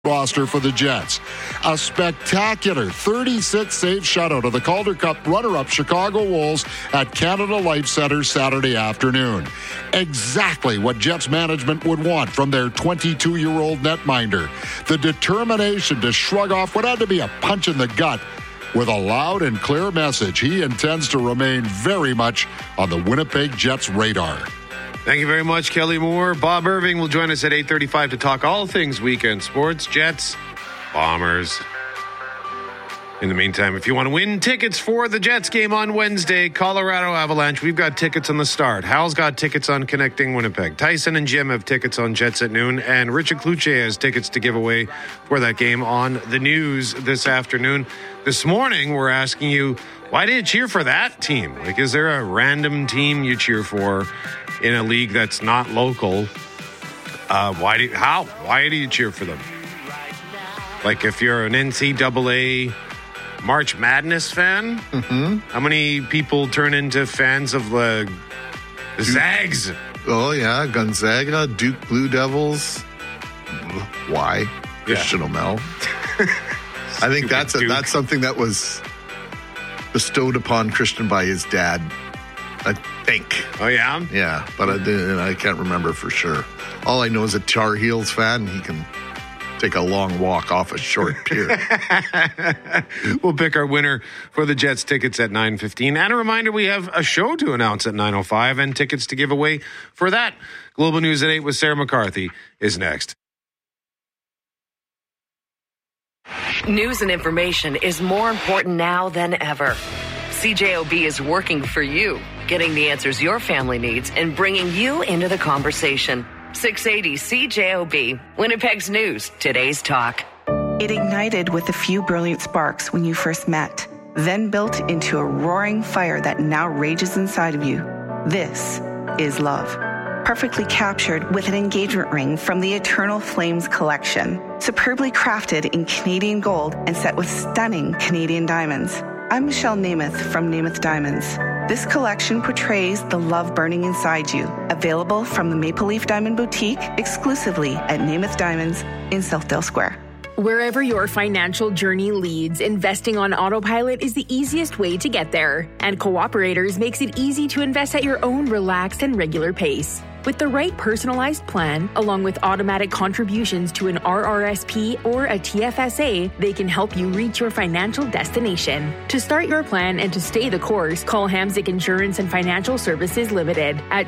roster for the Jets. A spectacular 36-save shutout of the Calder Cup runner-up Chicago Wolves at Canada Life Center Saturday afternoon. Exactly what Jets management would want from their 22-year-old netminder. The determination to shrug off what had to be a punch in the gut with a loud and clear message. He intends to remain very much on the Winnipeg Jets radar. Thank you very much, Kelly Moore. Bob Irving will join us at 8:35 to talk all things weekend sports, Jets, Bombers. In the meantime, if you want to win tickets for the Jets game on Wednesday, Colorado Avalanche, we've got tickets on the start. Hal's got tickets on Connecting Winnipeg. Tyson and Jim have tickets on Jets at noon, and Richard Cloutier has tickets to give away for that game on the news this afternoon. This morning, we're asking you, why do you cheer for that team? Like, is there a random team you cheer for in a league that's not local? Why do you cheer for them? Like, if you're an NCAA March Madness fan, how many people turn into fans of the Zags? Oh, yeah, Gonzaga, Duke Blue Devils. Why? Christian O'Mel. I think that's something that was bestowed upon Christian by his dad, I think. Oh, yeah? Yeah, but I can't remember for sure. All I know is a Tar Heels fan. He can take a long walk off a short pier. We'll pick our winner for the Jets tickets at 9:15. And a reminder, we have a show to announce at 9:05 and tickets to give away for that. Global News at 8 with Sarah McCarthy is next. News and information is more important now than ever. CJOB is working for you, getting the answers your family needs and bringing you into the conversation. 680 CJOB, Winnipeg's news, today's talk. It ignited with a few brilliant sparks when you first met, then built into a roaring fire that now rages inside of you. This is love. Perfectly captured with an engagement ring from the Eternal Flames collection, superbly crafted in Canadian gold and set with stunning Canadian diamonds. I'm Michelle Namath from Namath Diamonds. This collection portrays the love burning inside you. Available from the Maple Leaf Diamond Boutique exclusively at Namath Diamonds in Southdale Square. Wherever your financial journey leads, investing on autopilot is the easiest way to get there. And Cooperators makes it easy to invest at your own relaxed and regular pace. With the right personalized plan, along with automatic contributions to an RRSP or a TFSA, they can help you reach your financial destination. To start your plan and to stay the course, call Hamzik Insurance and Financial Services Limited at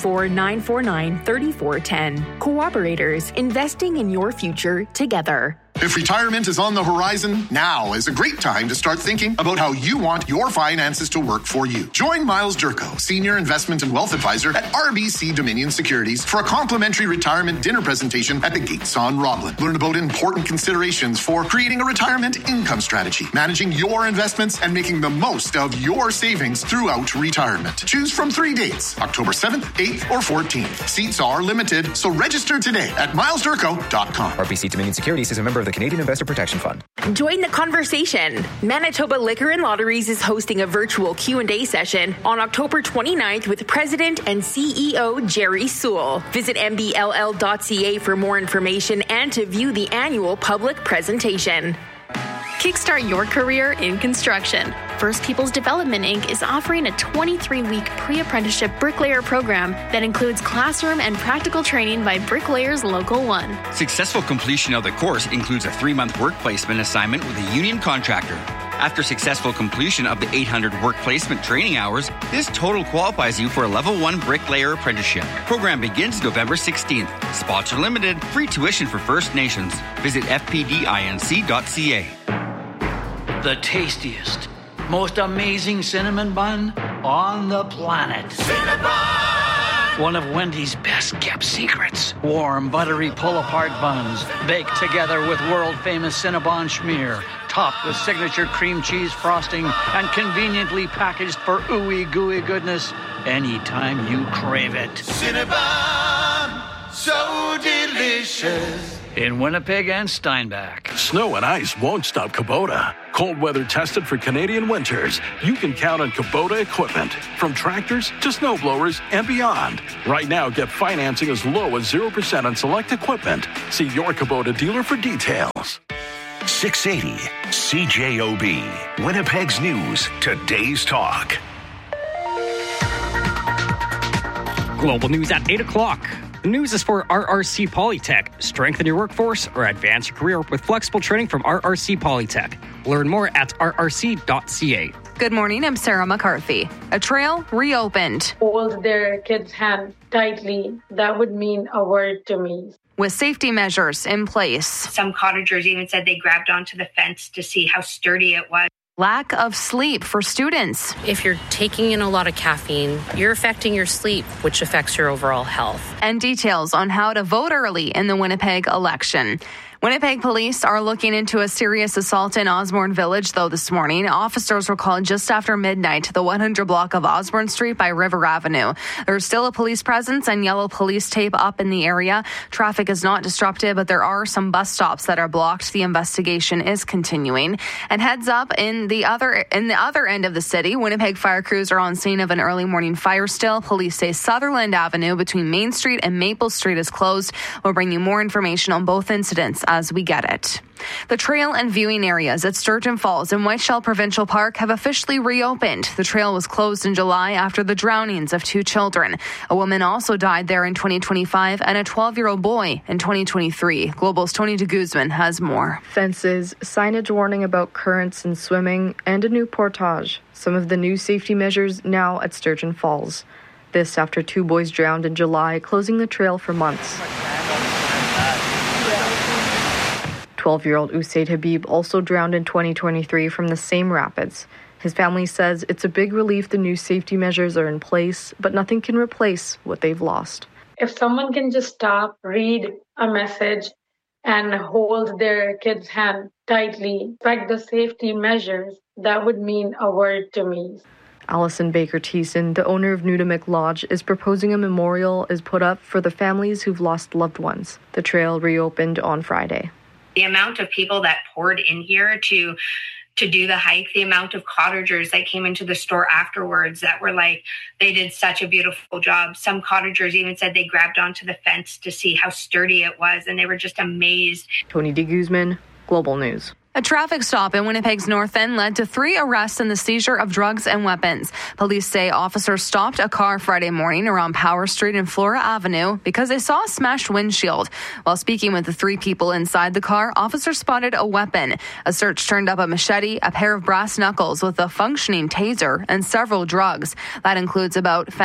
204-949-3410. Cooperators, investing in your future together. If retirement is on the horizon, now is a great time to start thinking about how you want your finances to work for you. Join Miles Durko, Senior Investment and Wealth Advisor at RBC Dominion Securities for a complimentary retirement dinner presentation at the Gates on Roblin. Learn about important considerations for creating a retirement income strategy, managing your investments, and making the most of your savings throughout retirement. Choose from 3 dates, October 7th, 8th, or 14th. Seats are limited, so register today at milesdurko.com. RBC Dominion Securities is a member of the Canadian Investor Protection Fund. Join the conversation. Manitoba Liquor and Lotteries is hosting a virtual Q&A session on October 29th with President and CEO Jerry Sewell. Visit mbll.ca for more information and to view the annual public presentation. Kickstart your career in construction. First Peoples Development Inc. is offering a 23-week pre-apprenticeship bricklayer program that includes classroom and practical training by Bricklayers Local 1. Successful completion of the course includes a 3-month work placement assignment with a union contractor. After successful completion of the 800 work placement training hours, this total qualifies you for a Level 1 bricklayer apprenticeship. Program begins November 16th. Spots are limited. Free tuition for First Nations. Visit fpdinc.ca. The tastiest, most amazing cinnamon bun on the planet. Cinnabon! One of Wendy's best kept secrets. Warm, buttery pull-apart buns baked together with world-famous Cinnabon schmear, topped with signature cream cheese frosting and conveniently packaged for ooey gooey goodness anytime you crave it. Cinnabon, so delicious. in Winnipeg and Steinbach. Snow and ice won't stop Kubota. Cold weather tested for Canadian winters. You can count on Kubota equipment, from tractors to snowblowers and beyond. Right now, get financing as low as 0% on select equipment. See your Kubota dealer for details. 680 CJOB, Winnipeg's News, today's talk. Global News at 8 o'clock. The news is for RRC Polytech. Strengthen your workforce or advance your career with flexible training from RRC Polytech. Learn more at rrc.ca. Good morning, I'm Sarah McCarthy. A trail reopened. Hold their kid's hand tightly. That would mean a word to me. With safety measures in place. Some cottagers even said they grabbed onto the fence to see how sturdy it was. Lack of sleep for students. If you're taking in a lot of caffeine, you're affecting your sleep, which affects your overall health. And details on how to vote early in the Winnipeg election. Winnipeg police are looking into a serious assault in Osborne Village, though, this morning. Officers were called just after midnight to the 100 block of Osborne Street by River Avenue. There's still a police presence and yellow police tape up in the area. Traffic is not disrupted, but there are some bus stops that are blocked. The investigation is continuing. And heads up, in the other end of the city, Winnipeg fire crews are on scene of an early morning fire still. Police say Sutherland Avenue between Main Street and Maple Street is closed. We'll bring you more information on both incidents as we get it. The trail and viewing areas at Sturgeon Falls and Whiteshell Provincial Park have officially reopened. The trail was closed in July after the drownings of 2 children. A woman also died there in 2025 and a 12-year-old boy in 2023. Global's Tony de Guzman has more. Fences, signage warning about currents and swimming, and a new portage. Some of the new safety measures now at Sturgeon Falls. This after 2 boys drowned in July, closing the trail for months. 12-year-old Usaid Habib also drowned in 2023 from the same rapids. His family says it's a big relief the new safety measures are in place, but nothing can replace what they've lost. If someone can just stop, read a message, and hold their kid's hand tightly, like the safety measures, that would mean a word to me. Alison Baker Thiessen, the owner of Nudamik Lodge, is proposing a memorial is put up for the families who've lost loved ones. The trail reopened on Friday. The amount of people that poured in here to do the hike, the amount of cottagers that came into the store afterwards that were like, they did such a beautiful job. Some cottagers even said they grabbed onto the fence to see how sturdy it was, and they were just amazed. Tony de Guzman, Global News. A traffic stop in Winnipeg's North End led to 3 arrests and the seizure of drugs and weapons. Police say officers stopped a car Friday morning around Power Street and Flora Avenue because they saw a smashed windshield. While speaking with the 3 people inside the car, officers spotted a weapon. A search turned up a machete, a pair of brass knuckles with a functioning taser, and several drugs. That includes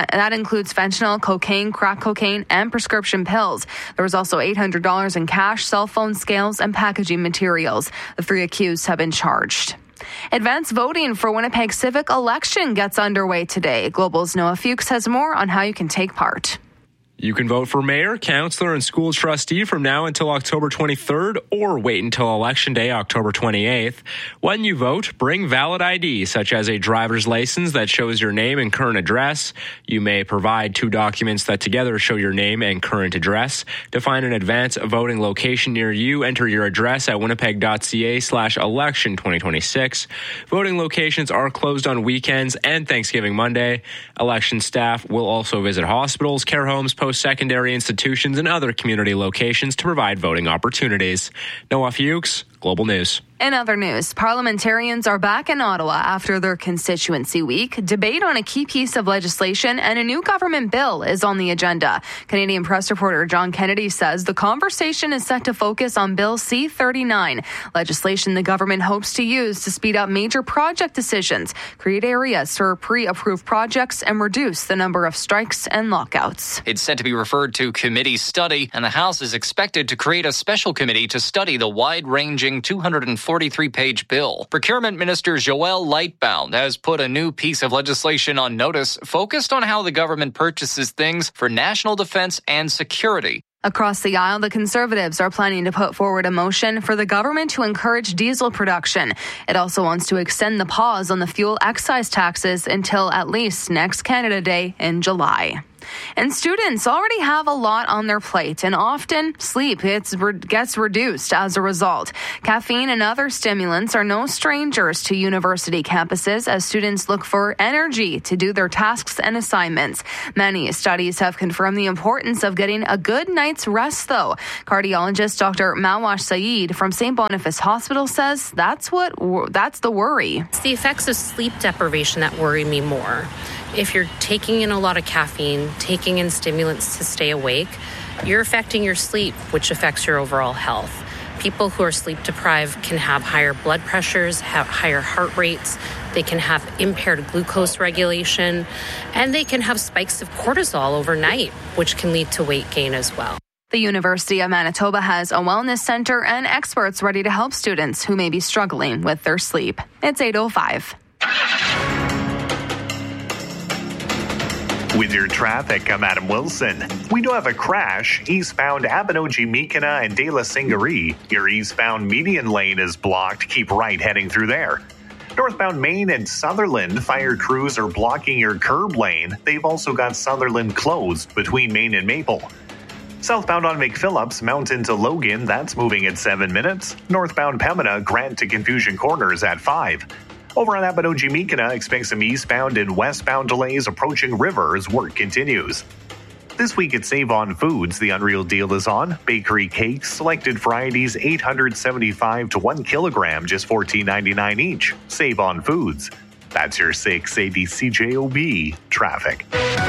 fentanyl, cocaine, crack cocaine, and prescription pills. There was also $800 in cash, cell phone scales, and packaging materials. The 3 accused have been charged. Advance voting for Winnipeg civic election gets underway today. Global's Noah Fuchs has more on how you can take part. You can vote for mayor, councillor, and school trustee from now until October 23rd or wait until Election Day, October 28th. When you vote, bring valid ID, such as a driver's license that shows your name and current address. You may provide 2 documents that together show your name and current address. To find an advance voting location near you, enter your address at winnipeg.ca/election 2026. Voting locations are closed on weekends and Thanksgiving Monday. Election staff will also visit hospitals, care homes, post-secondary institutions, and other community locations to provide voting opportunities. Noah Fuchs, Global News. In other news, parliamentarians are back in Ottawa after their constituency week. Debate on a key piece of legislation and a new government bill is on the agenda. Canadian press reporter John Kennedy says the conversation is set to focus on Bill C-39, legislation the government hopes to use to speed up major project decisions, create areas for pre-approved projects, and reduce the number of strikes and lockouts. It's set to be referred to committee study, and the House is expected to create a special committee to study the wide-ranging 243-page bill. Procurement Minister Joël Lightbound has put a new piece of legislation on notice focused on how the government purchases things for national defense and security. Across the aisle, the Conservatives are planning to put forward a motion for the government to encourage diesel production. It also wants to extend the pause on the fuel excise taxes until at least next Canada Day in July. And students already have a lot on their plate, and often sleep gets reduced as a result. Caffeine and other stimulants are no strangers to university campuses as students look for energy to do their tasks and assignments. Many studies have confirmed the importance of getting a good night's rest, though. Cardiologist Dr. Mawash Saeed from St. Boniface Hospital says that's the worry. It's the effects of sleep deprivation that worry me more. If you're taking in a lot of caffeine, taking in stimulants to stay awake, you're affecting your sleep, which affects your overall health. People who are sleep deprived can have higher blood pressures, have higher heart rates, they can have impaired glucose regulation, and they can have spikes of cortisol overnight, which can lead to weight gain as well. The University of Manitoba has a wellness center and experts ready to help students who may be struggling with their sleep. It's 8:05. With your traffic, I'm Adam Wilson. We do have a crash eastbound Abinogi-Mikina and De La Singarie. Your eastbound median lane is blocked. Keep right heading through there. Northbound Main and Sutherland, fire crews are blocking your curb lane. They've also got Sutherland closed between Main and Maple. Southbound on McPhillips, Mountain to Logan, that's moving at 7 minutes. Northbound Pembina, Grant to Confusion Corners at 5. Over on Abinogi-Mikina, expect some eastbound and westbound delays approaching River as work continues. This week at Save On Foods, the Unreal Deal is on. Bakery cakes, selected varieties, $875 to 1 kilogram, just $14.99 each. Save On Foods. That's your 680 CJOB traffic.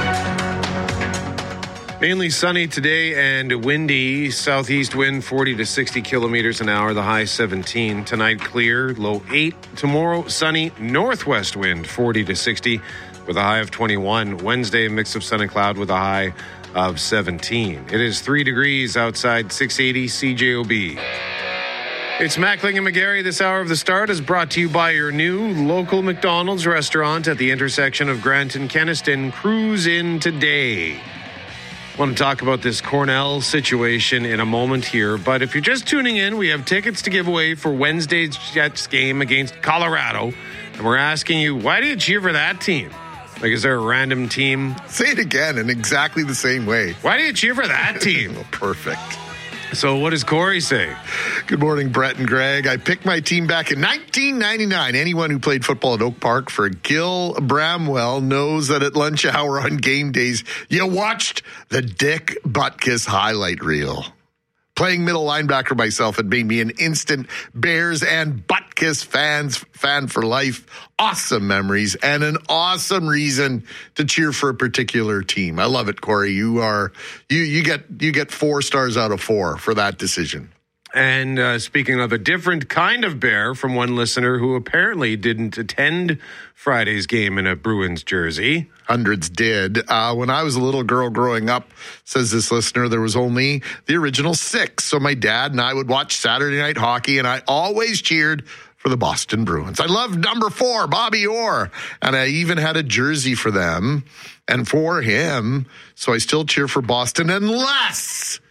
Mainly sunny today and windy. Southeast wind 40 to 60 kilometers an hour, the high 17. Tonight clear, low 8. Tomorrow sunny, northwest wind 40 to 60 with a high of 21. Wednesday, a mix of sun and cloud with a high of 17. It is 3 degrees outside 680 CJOB. It's Mackling and McGarry. This hour of the start is brought to you by your new local McDonald's restaurant at the intersection of Grant and Kenaston. Cruise in today. I want to talk about this Cornell situation in a moment here, but if you're just tuning in, we have tickets to give away for Wednesday's Jets game against Colorado, and we're asking you, why do you cheer for that team? Like, is there a random team? Say it again in exactly the same way. Why do you cheer for that team? Perfect. So what does Corey say? Good morning, Brett and Greg. I picked my team back in 1999. Anyone who played football at Oak Park for Gil Bramwell knows that at lunch hour on game days, you watched the Dick Butkus highlight reel. Playing middle linebacker myself had made me an instant Bears and Butkus fan for life. Awesome memories and an awesome reason to cheer for a particular team. I love it, Corey. You get 4 stars out of 4 for that decision. And speaking of a different kind of bear from one listener who apparently didn't attend Friday's game in a Bruins jersey. Hundreds did. When I was a little girl growing up, says this listener, there was only the original 6. So my dad and I would watch Saturday night hockey, and I always cheered for the Boston Bruins. I loved number 4, Bobby Orr, and I even had a jersey for them and for him. So I still cheer for Boston unless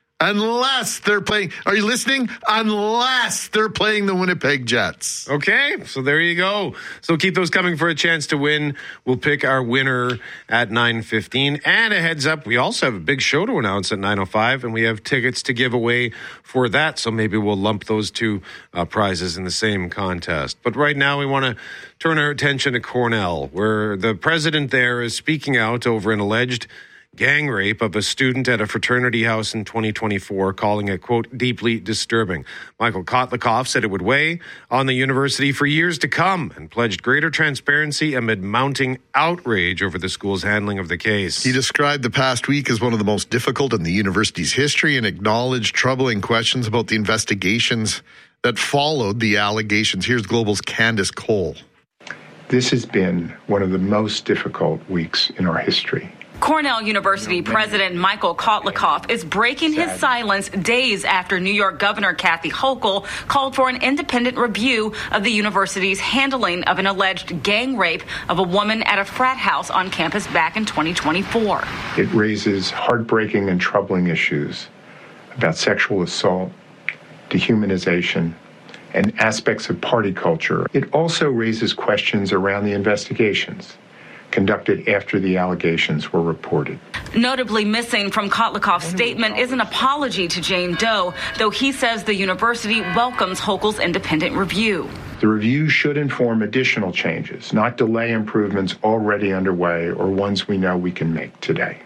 they're playing, are you listening? Unless they're playing the Winnipeg Jets. Okay, so there you go. So keep those coming for a chance to win. We'll pick our winner at 9:15. And a heads up, we also have a big show to announce at 9:05, and we have tickets to give away for that. So maybe we'll lump those 2 prizes in the same contest. But right now we want to turn our attention to Cornell, where the president there is speaking out over an alleged gang rape of a student at a fraternity house in 2024, calling it, quote, deeply disturbing. Michael Kotlikoff said it would weigh on the university for years to come and pledged greater transparency amid mounting outrage over the school's handling of the case. He described the past week as one of the most difficult in the university's history and acknowledged troubling questions about the investigations that followed the allegations. Here's Global's Candace Cole. This has been one of the most difficult weeks in our history. Cornell University President Michael Kotlikoff is breaking his silence days after New York Governor Kathy Hochul called for an independent review of the university's handling of an alleged gang rape of a woman at a frat house on campus back in 2024. It raises heartbreaking and troubling issues about sexual assault, dehumanization, and aspects of party culture. It also raises questions around the investigations conducted after the allegations were reported. Notably missing from Kotlikoff's statement is an apology to Jane Doe, though he says the university welcomes Hochul's independent review. The review should inform additional changes, not delay improvements already underway or ones we know we can make today.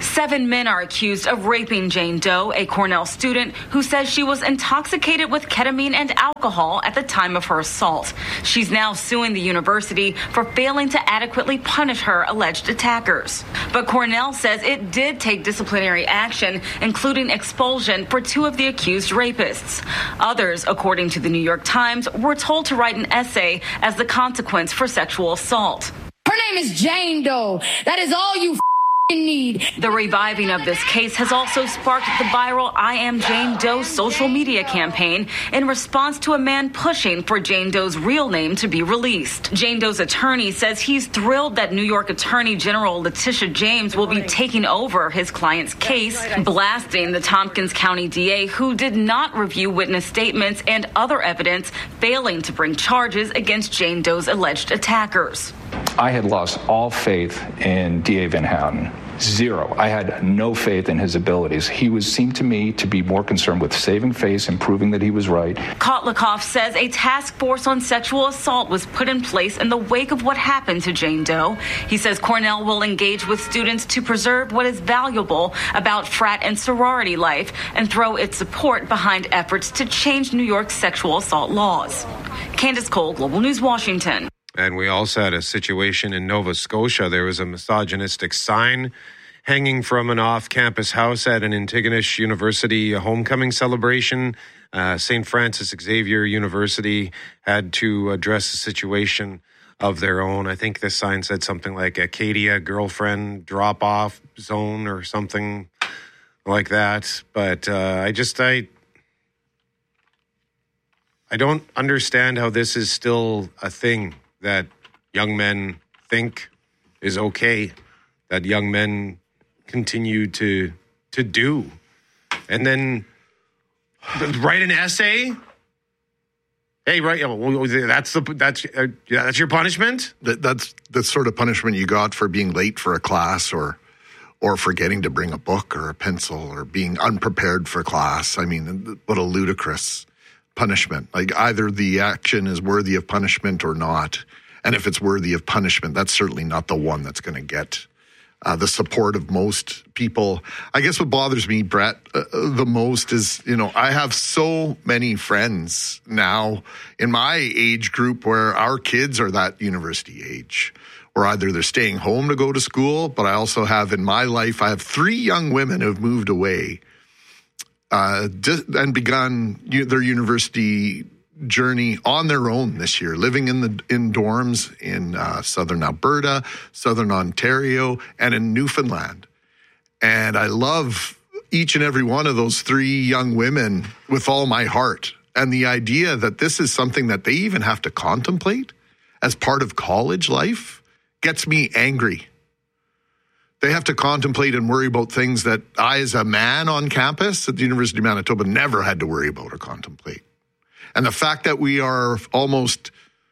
7 men are accused of raping Jane Doe, a Cornell student who says she was intoxicated with ketamine and alcohol at the time of her assault. She's now suing the university for failing to adequately punish her alleged attackers. But Cornell says it did take disciplinary action, including expulsion for 2 of the accused rapists. Others, according to the New York Times, were told to write an essay as the consequence for sexual assault. Her name is Jane Doe. That is all you need. The reviving of this case has also sparked the viral I Am Jane Doe social media campaign in response to a man pushing for Jane Doe's real name to be released. Jane Doe's attorney says he's thrilled that New York Attorney General Letitia James will be taking over his client's case, blasting the Tompkins County DA, who did not review witness statements and other evidence, failing to bring charges against Jane Doe's alleged attackers. I had lost all faith in DA Van Houten. Zero. I had no faith in his abilities. He seemed to me to be more concerned with saving face and proving that he was right. Kotlikoff says a task force on sexual assault was put in place in the wake of what happened to Jane Doe. He says Cornell will engage with students to preserve what is valuable about frat and sorority life and throw its support behind efforts to change New York's sexual assault laws. Candace Cole, Global News, Washington. And we also had a situation in Nova Scotia. There was a misogynistic sign hanging from an off-campus house at an Antigonish University homecoming celebration. St. Francis Xavier University had to address the situation of their own. I think this sign said something like Acadia girlfriend drop-off zone or something like that. But I don't understand how this is still a thing that young men think is okay, that young men continue to do. And then write an essay? Hey, right, that's your punishment? That's the sort of punishment you got for being late for a class or forgetting to bring a book or a pencil or being unprepared for class. I mean, what a ludicrous punishment. Like, either the action is worthy of punishment or not. And if it's worthy of punishment, that's certainly not the one that's going to get the support of most people. I guess what bothers me, Brett, the most is, I have so many friends now in my age group where our kids are that university age, or either they're staying home to go to school, but I also have in my life, I have 3 young women who have moved away and begun their university journey on their own this year, living in dorms in southern Alberta, southern Ontario, and in Newfoundland. And I love each and every one of those 3 young women with all my heart. And the idea that this is something that they even have to contemplate as part of college life gets me angry. They have to contemplate and worry about things that I, as a man on campus at the University of Manitoba, never had to worry about or contemplate. And the fact that we are almost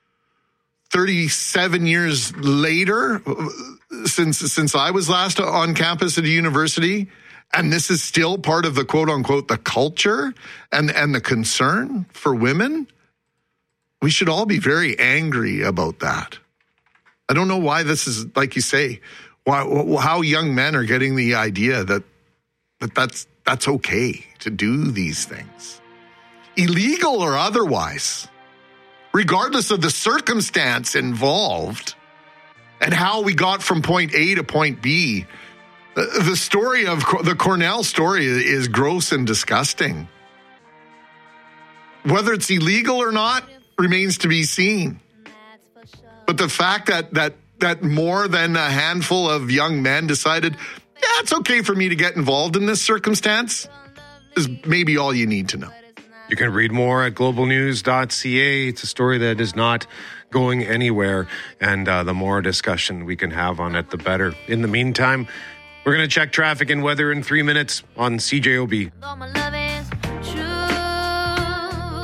37 years later since I was last on campus at a university, and this is still part of the quote unquote the culture and the concern for women, we should all be very angry about that. I don't know why this is, like you say, how young men are getting the idea that's okay to do these things, illegal or otherwise, regardless of the circumstance involved and how we got from point A to point B. The story of the Cornell story is gross and disgusting. Whether it's illegal or not remains to be seen. But the fact that more than a handful of young men decided, yeah, it's okay for me to get involved in this circumstance is maybe all you need to know. You can read more at globalnews.ca. It's a story that is not going anywhere, and the more discussion we can have on it, the better. In the meantime, we're going to check traffic and weather in 3 minutes on CJOB.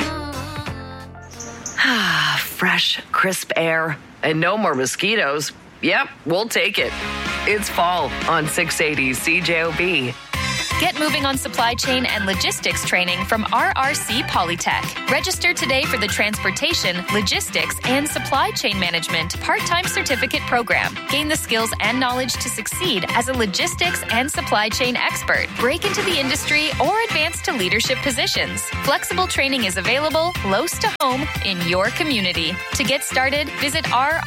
Fresh, crisp air and no more mosquitoes. Yep, we'll take it. It's fall on 680 CJOB. Get moving on supply chain and logistics training from RRC Polytech. Register today for the Transportation, Logistics, and Supply Chain Management part-time certificate program. Gain the skills and knowledge to succeed as a logistics and supply chain expert. Break into the industry or advance to leadership positions. Flexible training is available close to home in your community. To get started, visit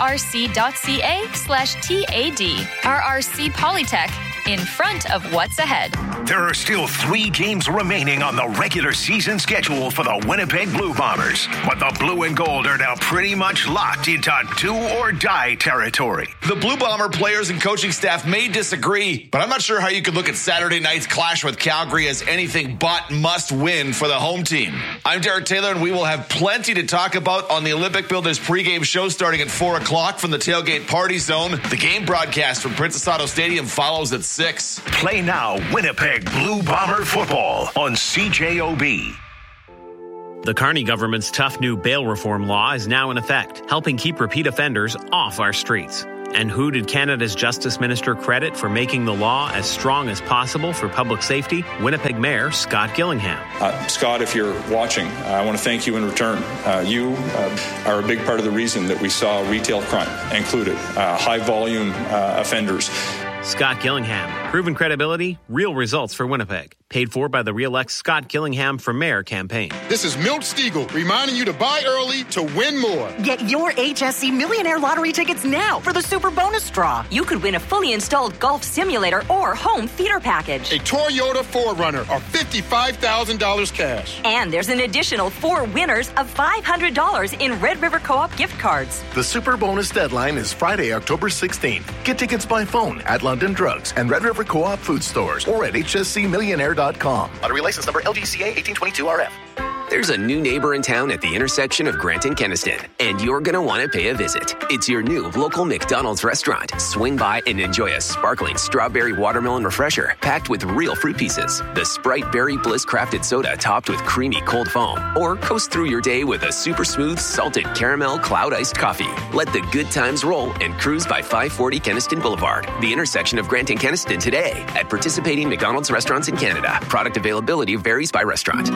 rrc.ca/TAD. RRC Polytech, in front of what's ahead. There are still 3 games remaining on the regular season schedule for the Winnipeg Blue Bombers, but the Blue and Gold are now pretty much locked into do-or-die territory. The Blue Bomber players and coaching staff may disagree, but I'm not sure how you could look at Saturday night's clash with Calgary as anything but must-win for the home team. I'm Derek Taylor, and we will have plenty to talk about on the Olympic Builders pregame show starting at 4 o'clock from the Tailgate Party Zone. The game broadcast from Princess Auto Stadium follows at 6. Play now Winnipeg Blue Bomber football on CJOB. The Carney government's tough new bail reform law is now in effect, helping keep repeat offenders off our streets. And who did Canada's Justice Minister credit for making the law as strong as possible for public safety? Winnipeg Mayor Scott Gillingham. Scott, if you're watching, I want to thank you in return. You are a big part of the reason that we saw retail crime included, high-volume offenders. Scott Gillingham. Proven credibility, real results for Winnipeg. Paid for by the Re-elect Scott Gillingham for Mayor campaign. This is Milt Stiegel reminding you to buy early to win more. Get your HSC Millionaire Lottery tickets now for the Super Bonus Draw. You could win a fully installed golf simulator or home theater package. A Toyota 4Runner or $55,000 cash. And there's an additional 4 winners of $500 in Red River Co-op gift cards. The Super Bonus deadline is Friday, October 16th. Get tickets by phone at London Drugs and Red River Co-op food stores or at hscmillionaire.com. Lottery license number LGCA 1822RF. There's a new neighbor in town at the intersection of Grant and Kenniston, and you're going to want to pay a visit. It's your new local McDonald's restaurant. Swing by and enjoy a sparkling strawberry watermelon refresher packed with real fruit pieces, the Sprite Berry Bliss crafted soda topped with creamy cold foam, or coast through your day with a super smooth salted caramel cloud iced coffee. Let the good times roll and cruise by 540 Kenniston Boulevard, the intersection of Grant and Kenniston today at participating McDonald's restaurants in Canada. Product availability varies by restaurant.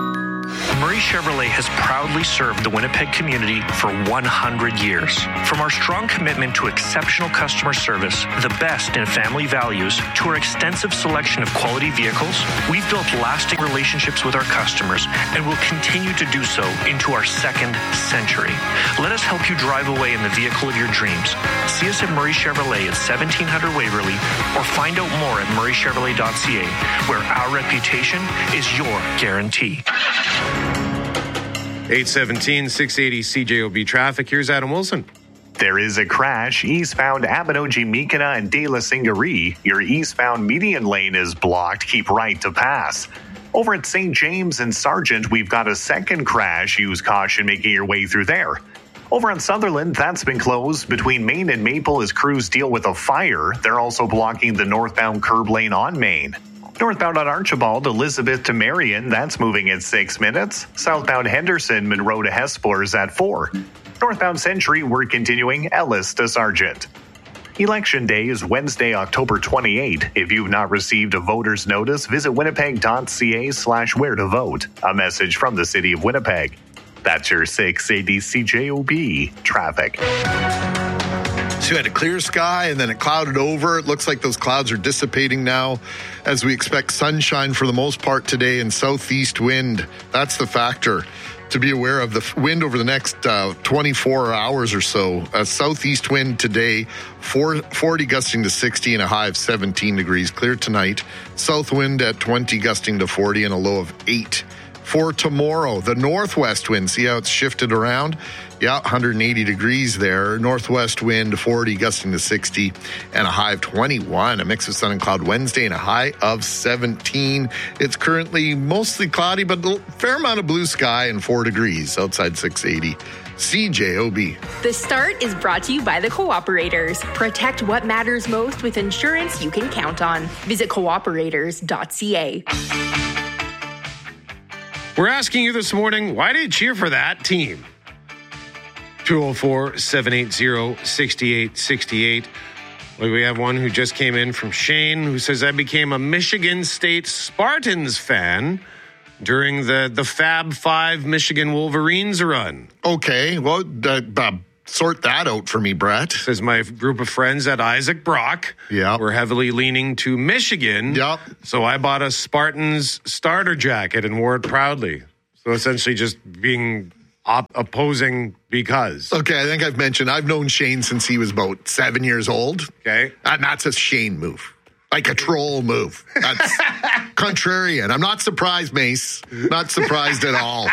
Murray Chevrolet has proudly served the Winnipeg community for 100 years. From our strong commitment to exceptional customer service, the best in family values, to our extensive selection of quality vehicles, we've built lasting relationships with our customers and will continue to do so into our second century. Let us help you drive away in the vehicle of your dreams. See us at Murray Chevrolet at 1700 Waverly or find out more at murraychevrolet.ca, where our reputation is your guarantee. 817 680 CJOB traffic. Here's Adam Wilson. There is a crash eastbound Abinogi-Mekina and De La Singarie. Your eastbound median lane is blocked. Keep right to pass. Over at St. James and Sargent, we've got a second crash. Use caution making your way through there. Over on Sutherland, that's been closed. Between Main and Maple as crews deal with a fire. They're also blocking the northbound curb lane on Main. Northbound on Archibald, Elizabeth to Marion, that's moving at 6 minutes. Southbound Henderson, Monroe to Hesplers at 4. Northbound Century, we're continuing Ellis to Sargent. Election Day is Wednesday, October 28. If you've not received a voter's notice, visit winnipeg.ca/where to vote. A message from the City of Winnipeg. That's your 680 CJOB traffic. So you had a clear sky and then it clouded over. It looks like those clouds are dissipating now as we expect sunshine for the most part today and southeast wind. That's the factor to be aware of. The wind over the next 24 hours or so. A southeast wind today, 40 gusting to 60 and a high of 17 degrees. Clear tonight. South wind at 20 gusting to 40 and a low of 8. For tomorrow, the northwest wind, see how it's shifted around? Yeah, 180 degrees there. Northwest wind, 40, gusting to 60, and a high of 21. A mix of sun and cloud Wednesday and a high of 17. It's currently mostly cloudy, but a fair amount of blue sky and 4 degrees outside 680. CJOB. The Start is brought to you by the Cooperators. Protect what matters most with insurance you can count on. Visit cooperators.ca. We're asking you this morning, why do you cheer for that team? 204-780-6868. We have one who just came in from Shane who says, I became a Michigan State Spartans fan during the Fab Five Michigan Wolverines run. Okay, well, sort that out for me, Brett. Says my group of friends at Isaac Brock were heavily leaning to Michigan. Yep. So I bought a Spartans starter jacket and wore it proudly. So essentially just being opposing because. Okay, I think I've mentioned I've known Shane since he was about 7 years old. Okay. And that's a Shane move. Like a troll move. That's contrarian. I'm not surprised, Mace. Not surprised at all.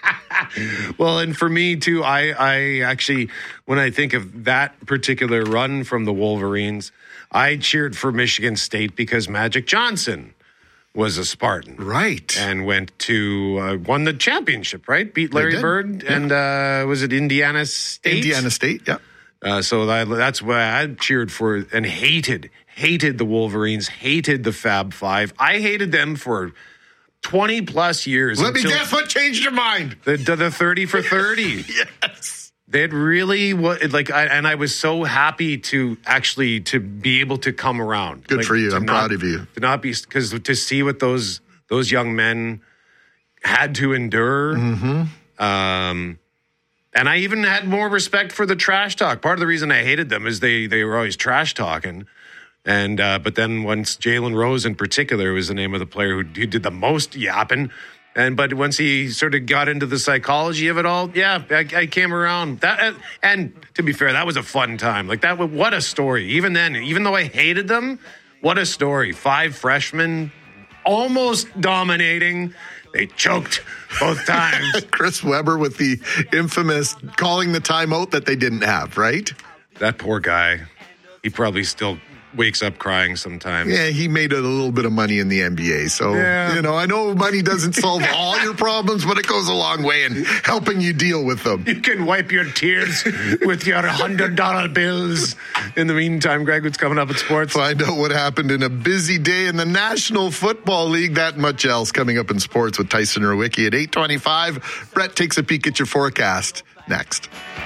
Well, and for me, too, I actually, when I think of that particular run from the Wolverines, I cheered for Michigan State because Magic Johnson was a Spartan. Right. And went to, won the championship, right? Beat Larry Bird. Yeah. And was it Indiana State? Indiana State, yeah. So that's why I cheered for and hated the Wolverines, hated the Fab Five. I hated them for 20 plus years. Let me guess what changed your mind. The 30 for 30. Yes. They really and I was so happy to be able to come around. Good for you. I'm proud of you. To not be, because to see what those young men had to endure. Mm-hmm. And I even had more respect for the trash talk. Part of the reason I hated them is they were always trash talking. And but then once Jalen Rose in particular was the name of the player who did the most yapping. But once he sort of got into the psychology of it all, I came around. And to be fair, that was a fun time. Like that, what a story. Even then, even though I hated them, what a story. 5 freshmen almost dominating. They choked both times. Chris Webber with the infamous calling the timeout that they didn't have, right? That poor guy. He probably still wakes up crying sometimes. Yeah, he made a little bit of money in the NBA. So, I know money doesn't solve all your problems, but it goes a long way in helping you deal with them. You can wipe your tears with your $100 bills. In the meantime, Greg, what's coming up at sports? Find out what happened in a busy day in the National Football League. That much else coming up in sports with Tyson Rowicki at 8:25. Brett takes a peek at your forecast next.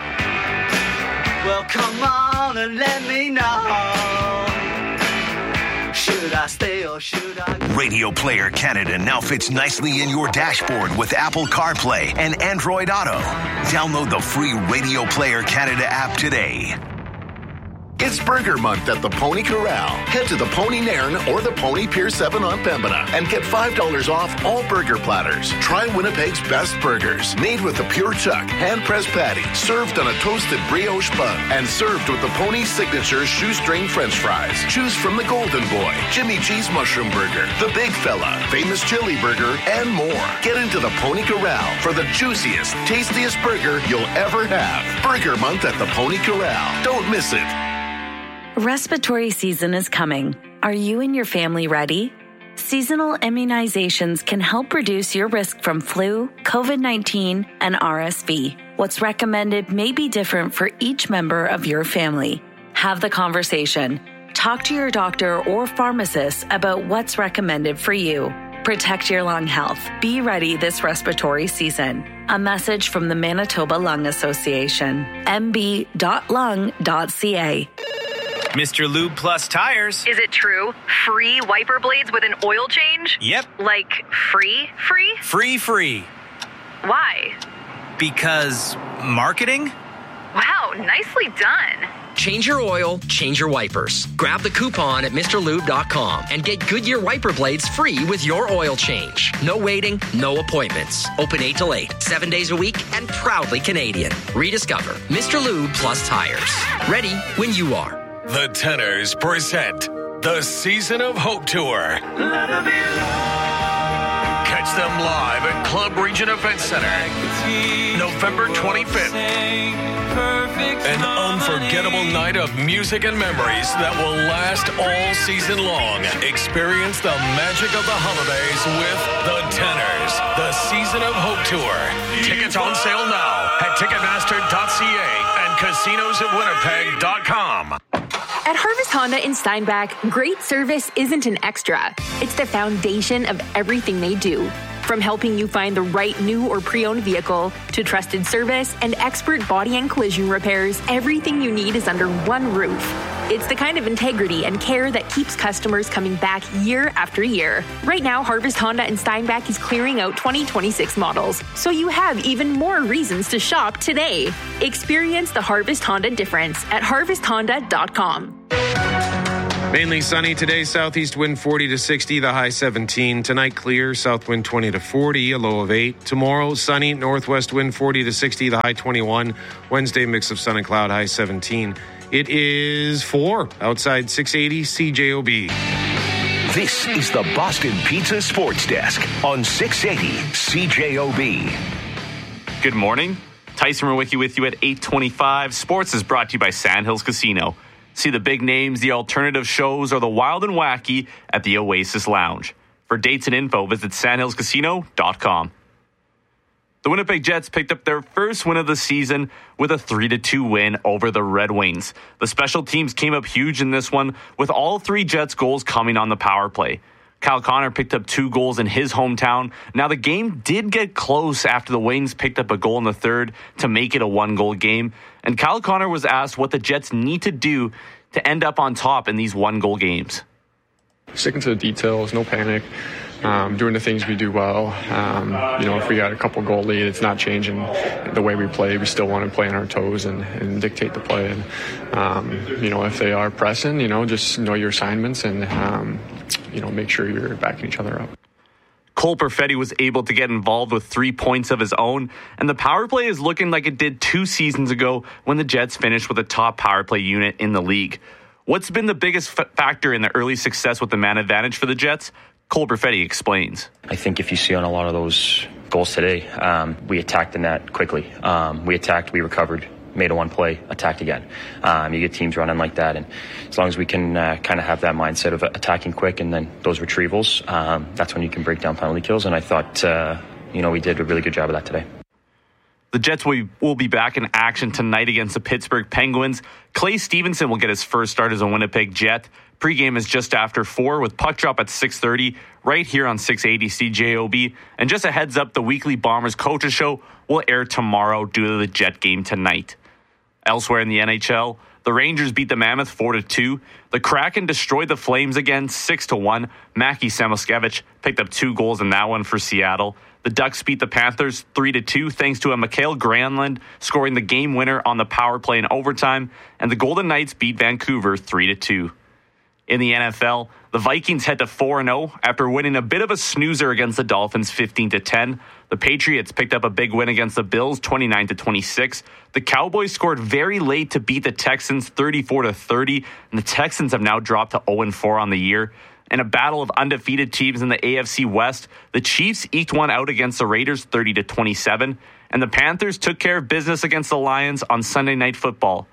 Well, come on and let me know. Should I stay or should I go? Radio Player Canada now fits nicely in your dashboard with Apple CarPlay and Android Auto. Download the free Radio Player Canada app today. It's Burger Month at the Pony Corral. Head to the Pony Nairn or the Pony Pier 7 on Pembina and get $5 off all burger platters. Try Winnipeg's best burgers, made with a pure chuck, hand-pressed patty, served on a toasted brioche bun, and served with the Pony signature shoestring French fries. Choose from the Golden Boy, Jimmy G's Mushroom Burger, the Big Fella, Famous Chili Burger, and more. Get into the Pony Corral for the juiciest, tastiest burger you'll ever have. Burger Month at the Pony Corral. Don't miss it. Respiratory season is coming. Are you and your family ready? Seasonal immunizations can help reduce your risk from flu, COVID-19, and RSV. What's recommended may be different for each member of your family. Have the conversation. Talk to your doctor or pharmacist about what's recommended for you. Protect your lung health. Be ready this respiratory season. A message from the Manitoba Lung Association. mb.lung.ca. Mr. Lube Plus Tires. Is it true? Free wiper blades with an oil change? Yep. Like free? Free. Why? Because marketing? Wow, nicely done. Change your oil, change your wipers. Grab the coupon at MrLube.com and get Goodyear wiper blades free with your oil change. No waiting, no appointments. Open 8 till 8, 7 days a week, and proudly Canadian. Rediscover Mr. Lube Plus Tires. Ready when you are. The Tenors present the Season of Hope Tour. Catch them live at Club Region Event Center, November 25th. An unforgettable night of music and memories that will last all season long. Experience the magic of the holidays with the Tenors, the Season of Hope Tour. Tickets on sale now at Ticketmaster.ca and casinosofwinnipeg.com. At Harvest Honda in Steinbach, great service isn't an extra. It's the foundation of everything they do. From helping you find the right new or pre-owned vehicle to trusted service and expert body and collision repairs, everything you need is under one roof. It's the kind of integrity and care that keeps customers coming back year after year. Right now, Harvest Honda in Steinbach is clearing out 2026 models, so you have even more reasons to shop today. Experience the Harvest Honda difference at harvesthonda.com. Mainly sunny today, southeast wind 40 to 60, the high 17. Tonight clear, south wind 20 to 40, a low of 8. Tomorrow sunny, northwest wind 40 to 60, the high 21. Wednesday mix of sun and cloud, high 17. It is 4 outside 680 CJOB. This is the Boston Pizza Sports Desk on 680 CJOB. Good morning. Tyson Rowicki with you at 8:25. Sports is brought to you by Sandhills Casino. See the big names, the alternative shows, or the wild and wacky at the Oasis Lounge. For dates and info, visit sandhillscasino.com. The Winnipeg Jets picked up their first win of the season with a 3-2 win over the Red Wings. The special teams came up huge in this one, with all 3 Jets goals coming on the power play. Kyle Connor picked up 2 goals in his hometown. Now, the game did get close after the Wings picked up a goal in the third to make it a 1-goal game. And Kyle Connor was asked what the Jets need to do to end up on top in these 1-goal games. Sticking to the details, no panic, doing the things we do well. If we got a couple goal lead, it's not changing the way we play. We still want to play on our toes and dictate the play. And, if they are pressing, just know your assignments and, make sure you're backing each other up. Cole Perfetti was able to get involved with 3 points of his own, and the power play is looking like it did 2 seasons ago when the Jets finished with a top power play unit in the league. What's been the biggest factor in the early success with the man advantage for the Jets? Cole Perfetti explains. I think if you see on a lot of those goals today, we attacked the net quickly. We attacked, we recovered, made a 1 play, attacked again. You get teams running like that, and as long as we can kind of have that mindset of attacking quick and then those retrievals, that's when you can break down penalty kills, and I thought, we did a really good job of that today. The Jets will be back in action tonight against the Pittsburgh Penguins. Clay Stevenson will get his first start as a Winnipeg Jet. Pregame is just after 4 with puck drop at 6:30 right here on 680 CJOB. And just a heads up, the weekly Bombers Coaches Show will air tomorrow due to the Jet game tonight. Elsewhere in the NHL, the Rangers beat the Mammoth 4-2. The Kraken destroyed the Flames again 6-1. Mackie Samoskevich picked up 2 goals in that one for Seattle. The Ducks beat the Panthers 3-2 thanks to a Mikael Granlund scoring the game winner on the power play in overtime. And the Golden Knights beat Vancouver 3-2. In the NFL, the Vikings head to 4-0 after winning a bit of a snoozer against the Dolphins 15-10. The Patriots picked up a big win against the Bills 29-26. The Cowboys scored very late to beat the Texans 34-30, and the Texans have now dropped to 0-4 on the year. In a battle of undefeated teams in the AFC West, the Chiefs eked one out against the Raiders 30-27, and the Panthers took care of business against the Lions on Sunday Night Football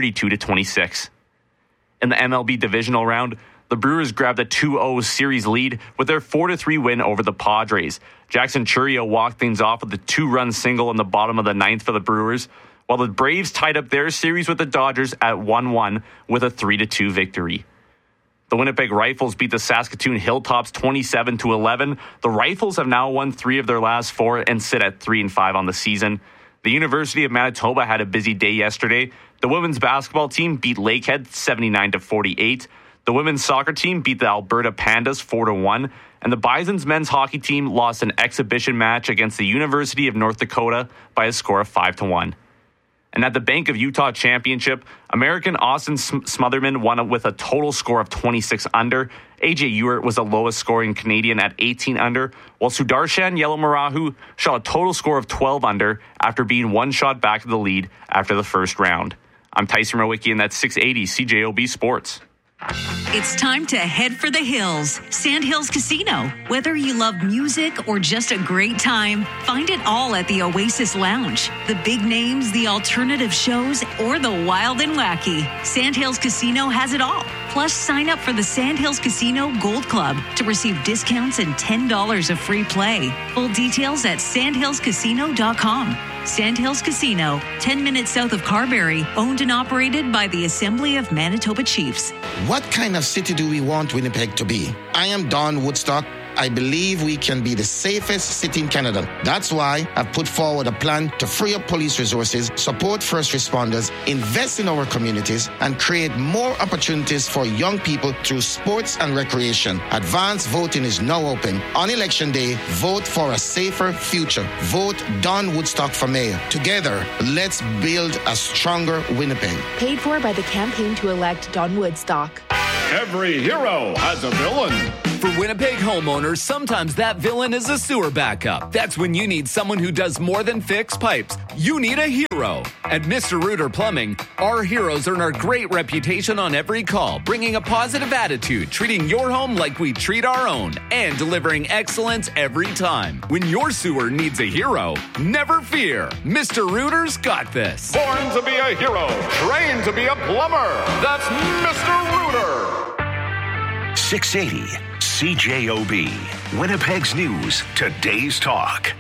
32-26. In the MLB divisional round, the Brewers grabbed a 2-0 series lead with their 4-3 win over the Padres. Jackson Chourio walked things off with a 2-run single in the bottom of the 9th for the Brewers, while the Braves tied up their series with the Dodgers at 1-1 with a 3-2 victory. The Winnipeg Rifles beat the Saskatoon Hilltops 27-11. The Rifles have now won 3 of their last 4 and sit at 3-5 on the season. The University of Manitoba had a busy day yesterday. The women's basketball team beat Lakehead 79-48. The women's soccer team beat the Alberta Pandas 4-1. And the Bison's men's hockey team lost an exhibition match against the University of North Dakota by a score of 5-1. And at the Bank of Utah Championship, American Austin Smotherman won with a total score of 26 under. AJ Ewert was the lowest scoring Canadian at 18 under, while Sudarshan Yellamarahu shot a total score of 12 under after being 1 shot back to the lead after the first round. I'm Tyson Rowicki, and that's 680 CJOB Sports. It's time to head for the hills. Sandhills Casino. Whether you love music or just a great time, find it all at the Oasis Lounge. The big names, the alternative shows, or the wild and wacky. Sandhills Casino has it all. Plus, sign up for the Sandhills Casino Gold Club to receive discounts and $10 of free play. Full details at sandhillscasino.com. Sandhills Casino, 10 minutes south of Carberry, owned and operated by the Assembly of Manitoba Chiefs. What kind of city do we want Winnipeg to be? I am Don Woodstock. I believe we can be the safest city in Canada. That's why I've put forward a plan to free up police resources, support first responders, invest in our communities, and create more opportunities for young people through sports and recreation. Advance voting is now open. On Election Day, vote for a safer future. Vote Don Woodstock for mayor. Together, let's build a stronger Winnipeg. Paid for by the campaign to elect Don Woodstock. Every hero has a villain. For Winnipeg homeowners, sometimes that villain is a sewer backup. That's when you need someone who does more than fix pipes. You need a hero. At Mr. Rooter Plumbing, our heroes earn our great reputation on every call, bringing a positive attitude, treating your home like we treat our own, and delivering excellence every time. When your sewer needs a hero, never fear. Mr. Rooter's got this. Born to be a hero, trained to be a plumber. That's Mr. Rooter. 680 CJOB, Winnipeg's News, Today's Talk.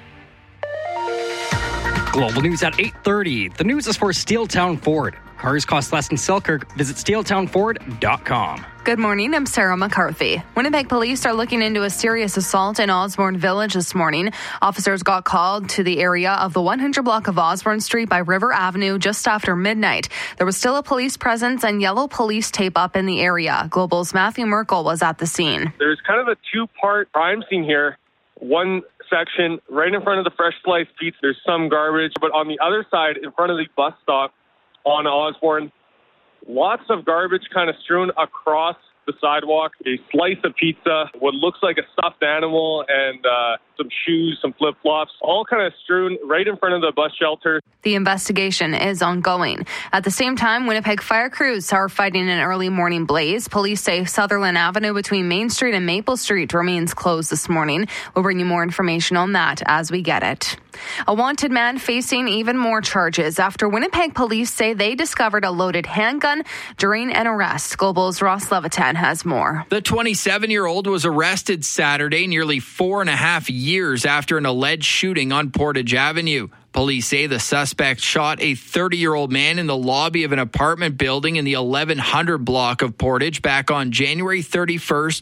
Global News at 8:30. The news is for Steeltown Ford. Cars cost less in Selkirk. Visit steeltownford.com. Good morning, I'm Sarah McCarthy. Winnipeg police are looking into a serious assault in Osborne Village this morning. Officers got called to the area of the 100 block of Osborne Street by River Avenue just after midnight. There was still a police presence and yellow police tape up in the area. Global's Matthew Merkel was at the scene. There's kind of a two-part crime scene here. One section right in front of the Fresh Sliced Pizza, there's some garbage, but on the other side, in front of the bus stop on Osborne, lots of garbage kind of strewn across the sidewalk. A slice of pizza, what looks like a stuffed animal, and some shoes, some flip-flops, all kind of strewn right in front of the bus shelter. The investigation is ongoing. At the same time, Winnipeg fire crews are fighting an early morning blaze. Police say Sutherland Avenue between Main Street and Maple Street remains closed this morning. We'll bring you more information on that as we get it. A wanted man facing even more charges after Winnipeg police say they discovered a loaded handgun during an arrest. Global's Ross Levitan has more. The 27-year-old was arrested Saturday, nearly 4.5 years after an alleged shooting on Portage Avenue. Police say the suspect shot a 30-year-old man in the lobby of an apartment building in the 1100 block of Portage back on January 31st,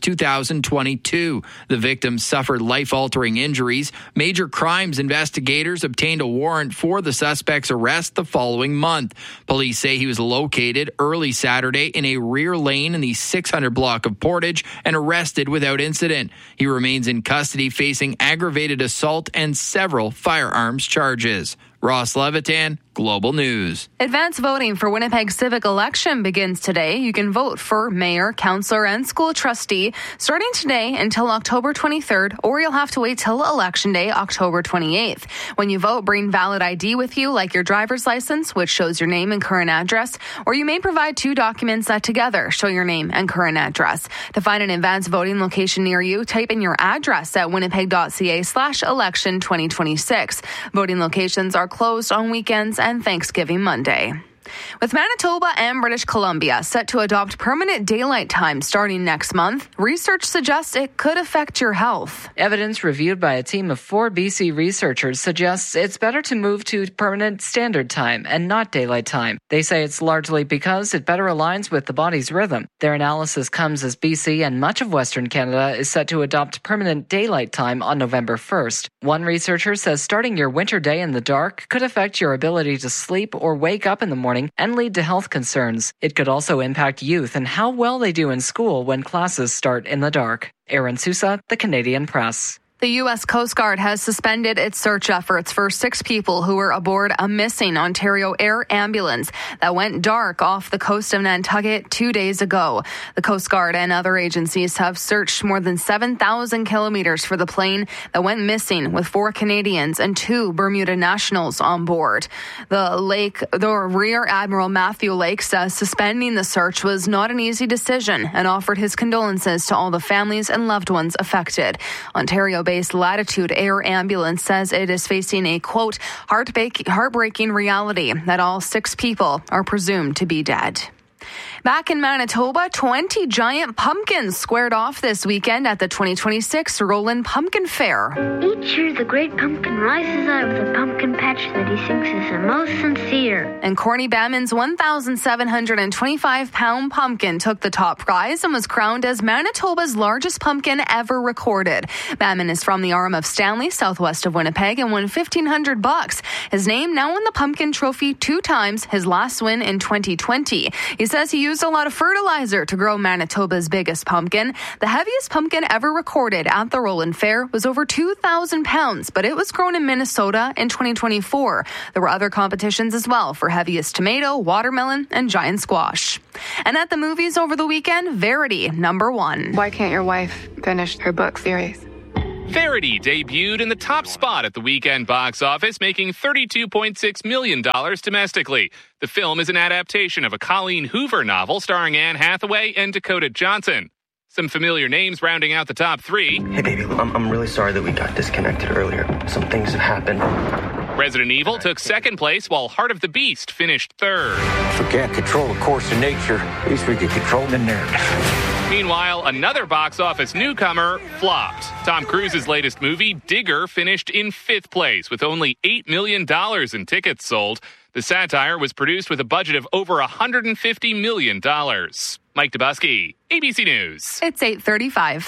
2022. The victim suffered life-altering injuries. Major crimes investigators obtained a warrant for the suspect's arrest the following month. Police say he was located early Saturday in a rear lane in the 600 block of Portage and arrested without incident. He remains in custody facing aggravated assault and several firearms charges. Ross Levitan, Global News. Advance voting for Winnipeg's civic election begins today. You can vote for mayor, councillor, and school trustee starting today until October 23rd, or you'll have to wait till Election Day, October 28th. When you vote, bring valid ID with you, like your driver's license, which shows your name and current address, or you may provide two documents that together show your name and current address. To find an advance voting location near you, type in your address at winnipeg.ca/election 2026. Voting locations are closed on weekends and Thanksgiving Monday. With Manitoba and British Columbia set to adopt permanent daylight time starting next month, research suggests it could affect your health. Evidence reviewed by a team of 4 BC researchers suggests it's better to move to permanent standard time and not daylight time. They say it's largely because it better aligns with the body's rhythm. Their analysis comes as BC and much of Western Canada is set to adopt permanent daylight time on November 1st. One researcher says starting your winter day in the dark could affect your ability to sleep or wake up in the morning and lead to health concerns. It could also impact youth and how well they do in school when classes start in the dark. Aaron Sousa, The Canadian Press. The U.S. Coast Guard has suspended its search efforts for 6 people who were aboard a missing Ontario Air ambulance that went dark off the coast of Nantucket 2 days ago. The Coast Guard and other agencies have searched more than 7,000 kilometers for the plane that went missing, with 4 Canadians and 2 Bermuda nationals on board. The Rear Admiral Matthew Lake says suspending the search was not an easy decision and offered his condolences to all the families and loved ones affected. Ontario-based Latitude Air Ambulance says it is facing a, quote, heartbreaking reality that all 6 people are presumed to be dead. Back in Manitoba, 20 giant pumpkins squared off this weekend at the 2026 Roland Pumpkin Fair. Each year, the great pumpkin rises out of the pumpkin patch that he thinks is the most sincere. And Corny Bammon's 1,725-pound pumpkin took the top prize and was crowned as Manitoba's largest pumpkin ever recorded. Bammon is from the arm of Stanley, southwest of Winnipeg, and won $1,500. His name now won the pumpkin trophy 2 times, his last win in 2020. He says he used a lot of fertilizer to grow Manitoba's biggest pumpkin. The heaviest pumpkin ever recorded at the Roland Fair was over 2,000 pounds, but it was grown in Minnesota in 2024. There were other competitions as well for heaviest tomato, watermelon, and giant squash. And at the movies over the weekend, Verity, #1. Why can't your wife finish her book series? Verity debuted in the top spot at the weekend box office, making $32.6 million domestically. The film is an adaptation of a Colleen Hoover novel starring Anne Hathaway and Dakota Johnson. Some familiar names rounding out the top 3. Hey, baby, I'm really sorry that we got disconnected earlier. Some things have happened. Resident Evil took second place, while Heart of the Beast finished third. If we can't control the course of nature, at least we can control the narrative. Meanwhile, another box office newcomer flopped. Tom Cruise's latest movie, Digger, finished in 5th place with only $8 million in tickets sold. The satire was produced with a budget of over $150 million. Mike Dubusky, ABC News. It's 8:35.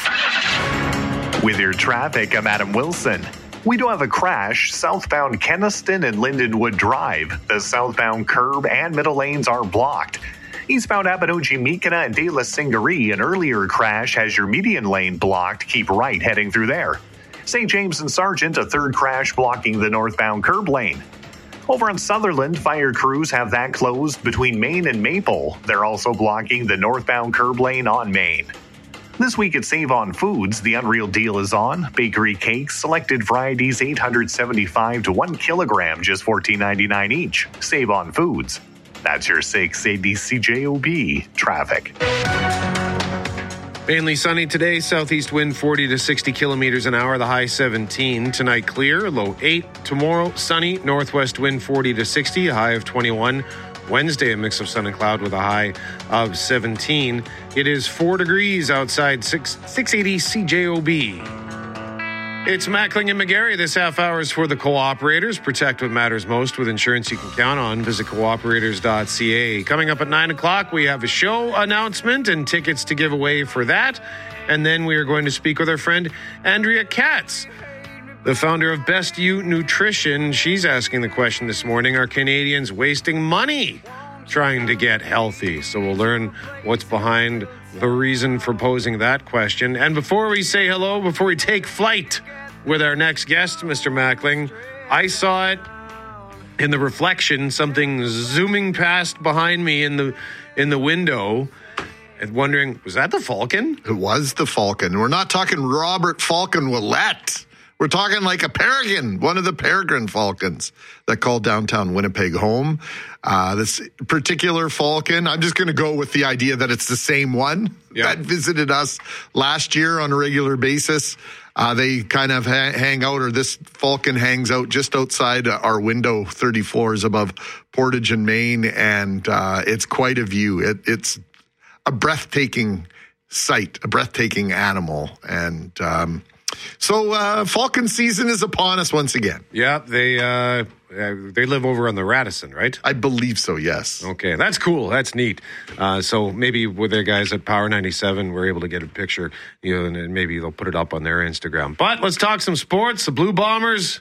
With your traffic, I'm Adam Wilson. We do have a crash southbound Kenaston and Lindenwood Drive. The southbound curb and middle lanes are blocked. Eastbound Abinogi-Mikana and De La Singarie, an earlier crash has your median lane blocked. Keep right heading through there. St. James and Sargent, a third crash blocking the northbound curb lane. Over on Sutherland, fire crews have that closed between Main and Maple. They're also blocking the northbound curb lane on Main. This week at Save On Foods, the Unreal Deal is on. Bakery cakes, selected varieties, $875 to 1 kilogram, just $14.99 each. Save On Foods. That's your 680 CJOB traffic. Mainly sunny today. Southeast wind 40 to 60 kilometers an hour. The high 17. Tonight clear. Low 8. Tomorrow sunny. Northwest wind 40 to 60. A high of 21. Wednesday a mix of sun and cloud with a high of 17. It is 4 degrees outside. 680 CJOB. It's Mackling and McGarry. This half hour is for the cooperators. Protect what matters most with insurance you can count on. Visit cooperators.ca. Coming up at 9 o'clock, we have a show announcement and tickets to give away for that. And then we are going to speak with our friend Andrea Katz, the founder of Best You Nutrition. She's asking the question this morning, are Canadians wasting money trying to get healthy? So we'll learn what's behind the reason for posing that question. And before we say hello, before we take flight with our next guest, Mr. Mackling, I saw it in the reflection, something zooming past behind me in the window, and wondering, was that the Falcon? It was the Falcon. We're not talking Robert Falcon Willette. We're talking like a peregrine, one of the peregrine falcons that called downtown Winnipeg home. This particular falcon, I'm just going to go with the idea that it's the same one that visited us last year on a regular basis. They kind of hang out, or this falcon hangs out just outside our window, 30 floors above Portage and Main, and it's quite a view. It's a breathtaking sight, a breathtaking animal, and so falcon season is upon us once again. Yeah, they live over on the Radisson, right? I believe so, yes. Okay, that's cool. That's neat. So maybe with their guys at Power 97, we're able to get a picture, and maybe they'll put it up on their Instagram. But let's talk some sports. The Blue Bombers,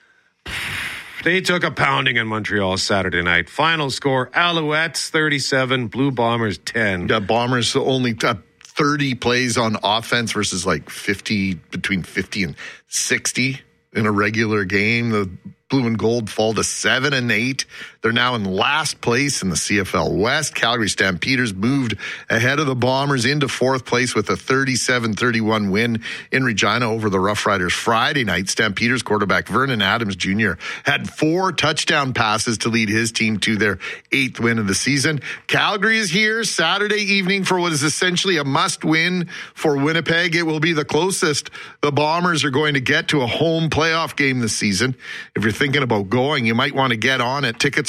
they took a pounding in Montreal Saturday night. Final score, Alouettes 37, Blue Bombers 10. The Bombers only 30 plays on offense versus like 50, between 50 and 60 in a regular game. The Blue and Gold fall to 7-8. They're now in last place in the CFL West. Calgary Stampeders moved ahead of the Bombers into 4th place with a 37-31 win in Regina over the Rough Riders Friday night. Stampeders quarterback Vernon Adams Jr. had 4 touchdown passes to lead his team to their 8th win of the season. Calgary is here Saturday evening for what is essentially a must-win for Winnipeg. It will be the closest the Bombers are going to get to a home playoff game this season. If you're thinking about going, you might want to get on it. Tickets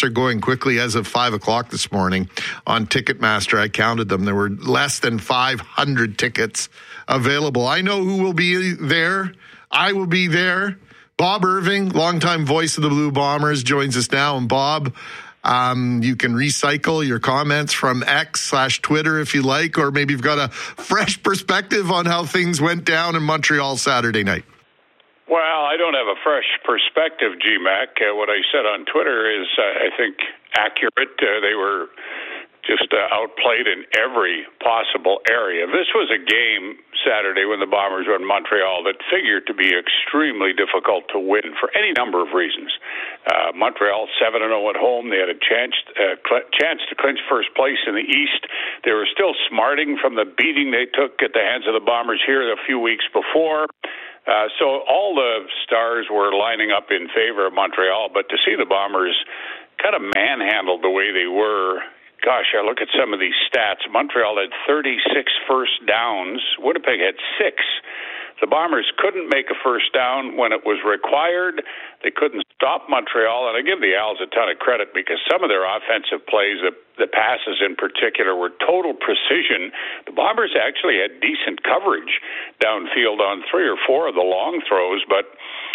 are going quickly. As of 5 o'clock this morning on Ticketmaster, I counted them. There were less than 500 tickets available. I know who will be there. I will be there. Bob Irving, longtime voice of the Blue Bombers, joins us now. And Bob, you can recycle your comments from X/Twitter if you like, or maybe you've got a fresh perspective on how things went down in Montreal Saturday night. Well, I don't have a fresh perspective, GMAC. What I said on Twitter is, I think, accurate. They were just outplayed in every possible area. This was a game Saturday when the Bombers were in Montreal that figured to be extremely difficult to win for any number of reasons. Montreal 7-0 at home. They had a chance to clinch first place in the East. They were still smarting from the beating they took at the hands of the Bombers here a few weeks before. So all the stars were lining up in favor of Montreal, but to see the Bombers kind of manhandled the way they were, gosh, I look at some of these stats. Montreal had 36 first downs. Winnipeg had 6. The Bombers couldn't make a first down when it was required. They couldn't stop Montreal, and I give the Als a ton of credit because some of their offensive plays, the passes in particular, were total precision. The Bombers actually had decent coverage downfield on 3 or 4 of the long throws, but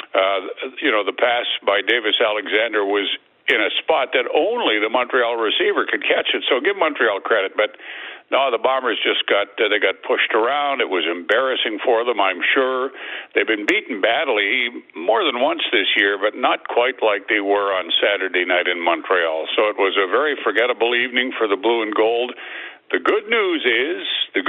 the pass by Davis Alexander was in a spot that only the Montreal receiver could catch it. So give Montreal credit, but no, the Bombers just got pushed around. It was embarrassing for them, I'm sure. They've been beaten badly more than once this year, but not quite like they were on Saturday night in Montreal. So it was a very forgettable evening for the Blue and Gold. The good news is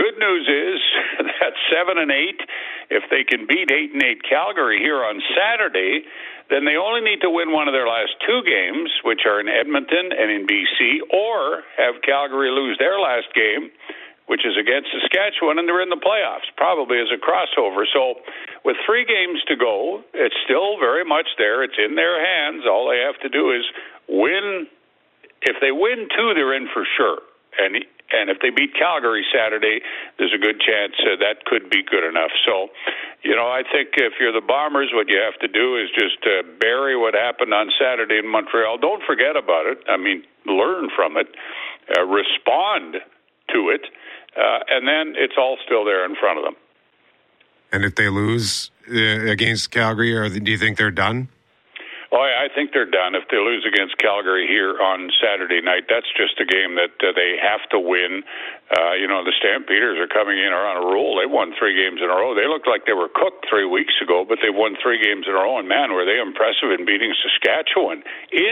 that 7-8, if they can beat 8-8 Calgary here on Saturday, then they only need to win one of their last 2 games, which are in Edmonton and in BC, or have Calgary lose their last game, which is against Saskatchewan, and they're in the playoffs, probably as a crossover. So with 3 games to go, it's still very much there. It's in their hands. All they have to do is win. If they win 2, they're in for sure. And if they beat Calgary Saturday, there's a good chance that could be good enough. So, I think if you're the Bombers, what you have to do is just bury what happened on Saturday in Montreal. Don't forget about it. I mean, learn from it, respond to it, and then it's all still there in front of them. And if they lose against Calgary, do you think they're done? Oh, I think they're done. If they lose against Calgary here on Saturday night, that's just a game that they have to win. The Stampeders are coming in on a roll. They won 3 games in a row. They looked like they were cooked 3 weeks ago, but they won 3 games in a row. And, man, were they impressive in beating Saskatchewan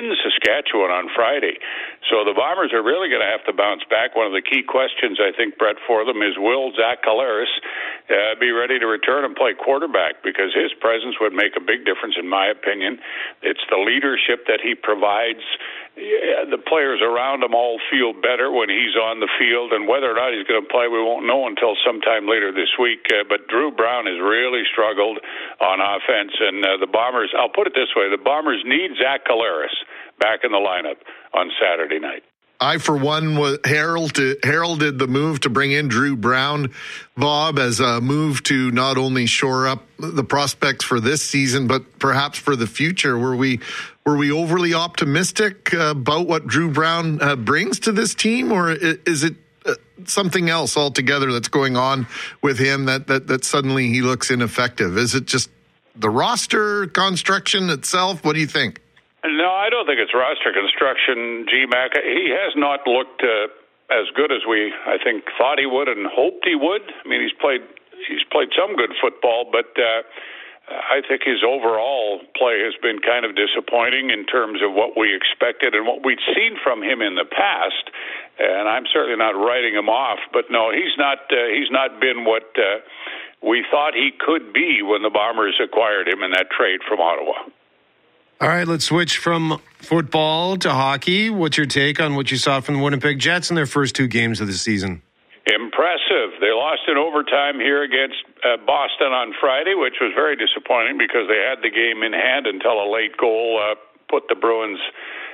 on Friday. So the Bombers are really going to have to bounce back. One of the key questions, I think, Brett, for them is, will Zach Collaros be ready to return and play quarterback? Because his presence would make a big difference, in my opinion. It's the leadership that he provides. The players around him all feel better when he's on the field, and whether or not he's going to play, we won't know until sometime later this week. But Drew Brown has really struggled on offense, and the Bombers, I'll put it this way, the Bombers need Zach Collaros back in the lineup on Saturday night. I, for one, heralded the move to bring in Drew Brown, Bob, as a move to not only shore up the prospects for this season, but perhaps for the future. Were we overly optimistic about what Drew Brown brings to this team, or is it something else altogether that's going on with him that suddenly he looks ineffective? Is it just the roster construction itself? What do you think? No, I don't think it's roster construction, G-Mac. He has not looked as good as we, I think, thought he would and hoped he would. I mean, he's played some good football, but I think his overall play has been kind of disappointing in terms of what we expected and what we'd seen from him in the past. And I'm certainly not writing him off, but no, he's not been what we thought he could be when the Bombers acquired him in that trade from Ottawa. All right, let's switch from football to hockey. What's your take on what you saw from the Winnipeg Jets in their first 2 games of the season? Impressive. They lost in overtime here against Boston on Friday, which was very disappointing because they had the game in hand until a late goal put the Bruins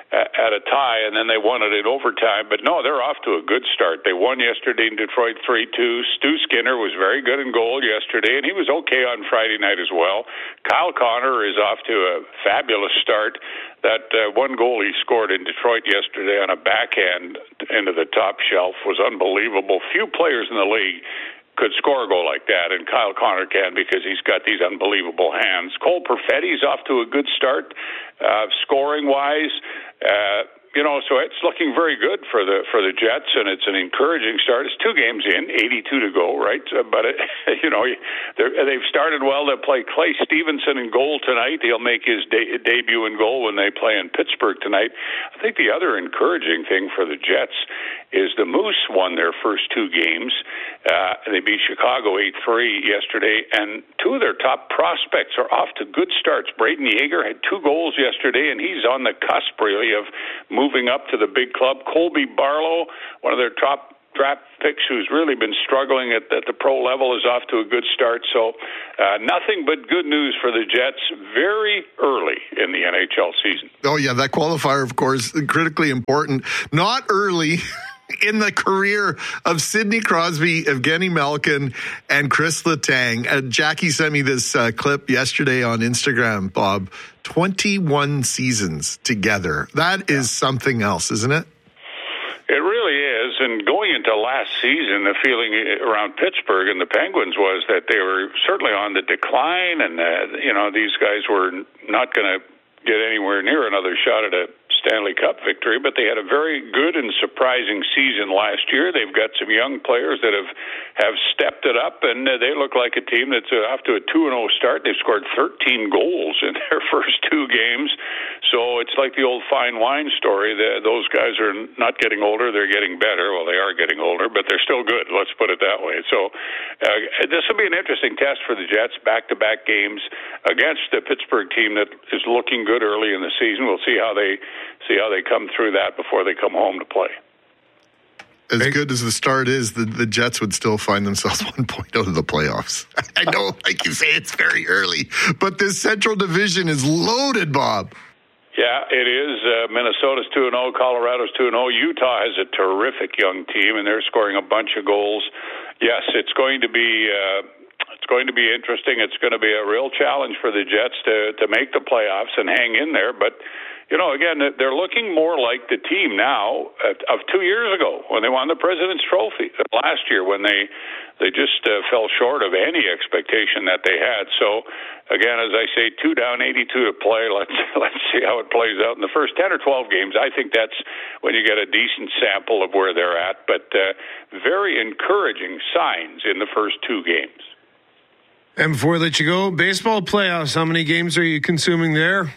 at a tie, and then they won it in overtime. But no, they're off to a good start. They won yesterday in Detroit 3-2. Stu Skinner was very good in goal yesterday, and he was okay on Friday night as well. Kyle Connor is off to a fabulous start. That one goal he scored in Detroit yesterday on a backhand into the top shelf was unbelievable. Few players in the league could score a goal like that, and Kyle Connor can because he's got these unbelievable hands. Cole Perfetti's off to a good start, scoring-wise. So it's looking very good for the Jets, and it's an encouraging start. It's 2 games in, 82 to go, right? But they've started well. They'll play Clay Stevenson in goal tonight. He'll make his debut in goal when they play in Pittsburgh tonight. I think the other encouraging thing for the Jets is the Moose won their first 2 games. They beat Chicago 8-3 yesterday, and 2 of their top prospects are off to good starts. Braden Yeager had 2 goals yesterday, and he's on the cusp, really, of moving up to the big club. Colby Barlow, one of their top draft picks who's really been struggling at the pro level, is off to a good start. So nothing but good news for the Jets very early in the NHL season. Oh, yeah, that qualifier, of course, critically important. Not early in the career of Sidney Crosby, Evgeny Malkin, and Chris Letang. Jackie sent me this clip yesterday on Instagram, Bob. 21 seasons together. That is something else, isn't it? It really is. And going into last season, the feeling around Pittsburgh and the Penguins was that they were certainly on the decline, and these guys were not going to get anywhere near another shot at a Stanley Cup victory, but they had a very good and surprising season last year. They've got some young players that have stepped it up, and they look like a team that's off to a 2-0 start. They've scored 13 goals in their first 2 games, so it's like the old fine wine story. Those guys are not getting older, they're getting better. Well, they are getting older, but they're still good, let's put it that way. So this will be an interesting test for the Jets, back-to-back games against the Pittsburgh team that is looking good early in the season. We'll see how they come through that before they come home to play. As good as the start is, the Jets would still find themselves 1 point out of the playoffs. I know, like you say, it's very early, but this Central Division is loaded, Bob. Yeah, it is. Minnesota's 2-0, Colorado's 2-0. Utah has a terrific young team, and they're scoring a bunch of goals. Yes, it's going to be interesting. It's going to be a real challenge for the Jets to make the playoffs and hang in there, but again, they're looking more like the team now of 2 years ago when they won the President's Trophy. Last year when they just fell short of any expectation that they had. So, again, as I say, 2 down, 82 to play. Let's see how it plays out in the first 10 or 12 games. I think that's when you get a decent sample of where they're at. But very encouraging signs in the first 2 games. And before I let you go, baseball playoffs, how many games are you consuming there?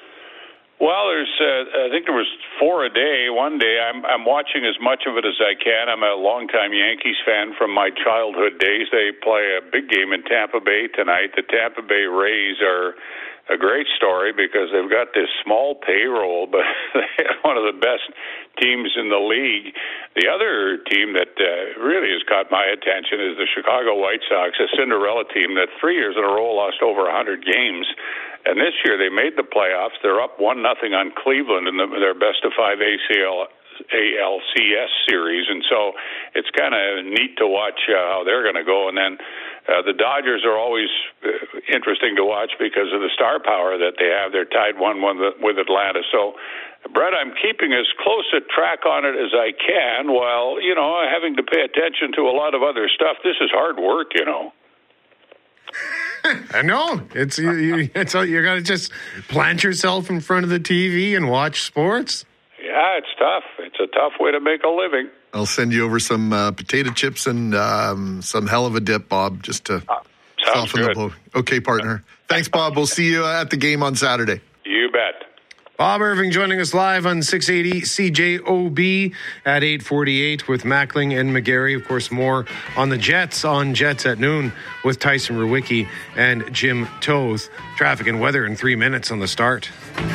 Well, I think there was 4 a day. One day, I'm watching as much of it as I can. I'm a longtime Yankees fan from my childhood days. They play a big game in Tampa Bay tonight. The Tampa Bay Rays are a great story because they've got this small payroll, but they have one of the best teams in the league. The other team that really has caught my attention is the Chicago White Sox, a Cinderella team that 3 years in a row lost over 100 games. And this year they made the playoffs. They're up 1-0 on Cleveland in their best-of-5 ALCS series. And so it's kind of neat to watch how they're going to go. And then the Dodgers are always interesting to watch because of the star power that they have. They're tied 1-1 with Atlanta. So, Brett, I'm keeping as close a track on it as I can while, having to pay attention to a lot of other stuff. This is hard work, I know. You got to just plant yourself in front of the TV and watch sports. Yeah, it's tough. It's a tough way to make a living. I'll send you over some potato chips and some hell of a dip, Bob, just to soften the blow. Okay, partner. Thanks, Bob. We'll see you at the game on Saturday. You bet. Bob Irving joining us live on 680 CJOB at 8:48 with Mackling and McGarry. Of course, more on the Jets at noon with Tyson Rewicki and Jim Toth. Traffic and weather in 3 minutes on the start.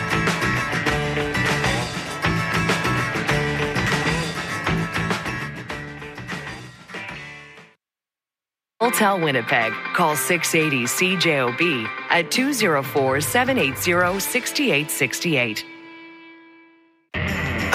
Hotel Winnipeg. Call 680 CJOB at 204-780-6868.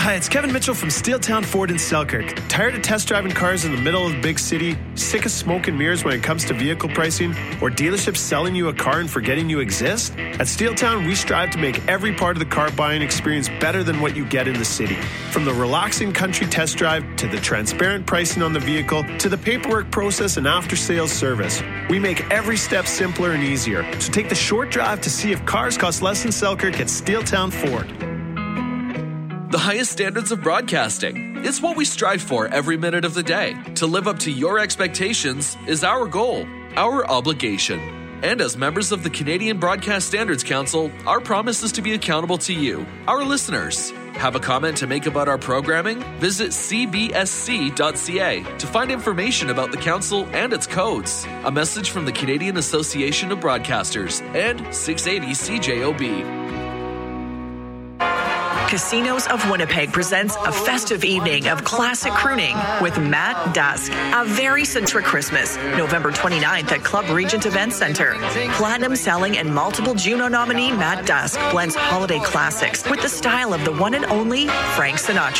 Hi, it's Kevin Mitchell from Steeltown Ford in Selkirk. Tired of test driving cars in the middle of the big city? Sick of smoke and mirrors when it comes to vehicle pricing? Or dealerships selling you a car and forgetting you exist? At Steeltown, we strive to make every part of the car buying experience better than what you get in the city. From the relaxing country test drive, to the transparent pricing on the vehicle, to the paperwork process and after-sales service. We make every step simpler and easier. So take the short drive to see if cars cost less than Selkirk at Steeltown Ford. The highest standards of broadcasting. It's what we strive for every minute of the day. To live up to your expectations is our goal, our obligation. And as members of the Canadian Broadcast Standards Council, our promise is to be accountable to you, our listeners. Have a comment to make about our programming? Visit cbsc.ca to find information about the council and its codes. A message from the Canadian Association of Broadcasters and 680 CJOB. Casinos of Winnipeg presents a festive evening of classic crooning with Matt Dusk. A very centric Christmas, November 29th at Club Regent Event Center. Platinum selling and multiple Juno nominee Matt Dusk blends holiday classics with the style of the one and only Frank Sinatra.